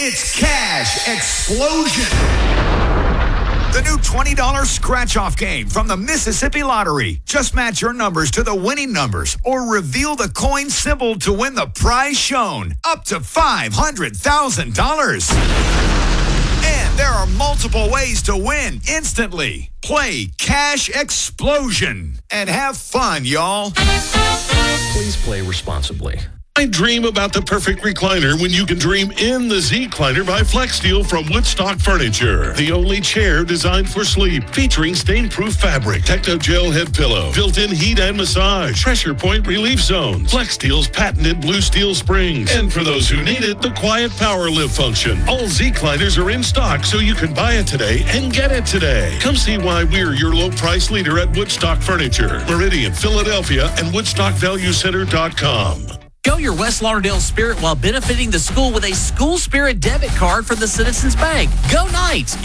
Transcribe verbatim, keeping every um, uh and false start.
It's Cash Explosion. The new twenty dollars scratch-off game from the Mississippi Lottery. Just match your numbers to the winning numbers or reveal the coin symbol to win the prize shown, up to five hundred thousand dollars. And there are multiple ways to win instantly. Play Cash Explosion and have fun, y'all. Please play responsibly. I dream about the perfect recliner when you can dream in the Z-Cliner by FlexSteel from Woodstock Furniture. The only chair designed for sleep, featuring stain-proof fabric, Techno-Gel head pillow, built-in heat and massage, pressure point relief zones, FlexSteel's patented blue steel springs, and for those who need it, the quiet power lift function. All Z-Cliners are in stock, so you can buy it today and get it today. Come see why we're your low-price leader at Woodstock Furniture, Meridian, Philadelphia, and Woodstock Value Center dot com. Show your West Lauderdale spirit while benefiting the school with a School Spirit debit card from the Citizens Bank. Go Knights!